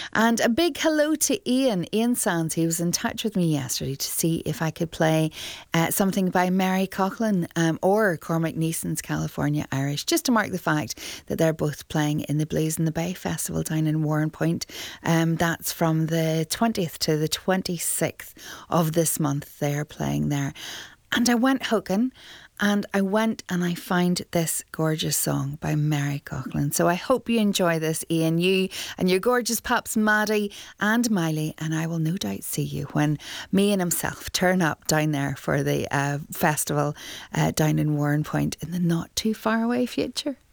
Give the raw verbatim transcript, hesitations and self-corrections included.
And a big hello to Ian, Ian Sands. He was in touch with me yesterday to see if I could play uh, something by Mary Coughlan um, or Cormac Neeson's California Irish, just to mark the fact that they're both playing in the Blues in the Bay Festival down in Warrenpoint. Um, that's from the twentieth to the twenty-sixth of this month. They're playing there. And I went hooking. And I went and I found this gorgeous song by Mary Coughlan. So I hope you enjoy this, Ian, you and your gorgeous pups, Maddie and Miley. And I will no doubt see you when me and himself turn up down there for the uh, festival uh, down in Warrenpoint in the not too far away future.